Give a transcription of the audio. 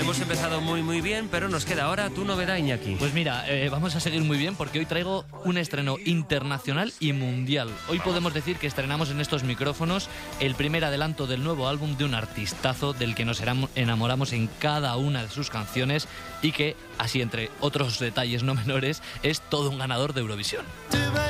hemos empezado muy bien, pero nos queda ahora tu novedad, Iñaki. Pues mira, vamos a seguir muy bien porque hoy traigo un estreno internacional y mundial. Hoy podemos decir que estrenamos en estos micrófonos el primer adelanto del nuevo álbum de un artistazo del que nos enamoramos en cada una de sus canciones y que, así entre otros detalles no menores, es todo un ganador de Eurovisión.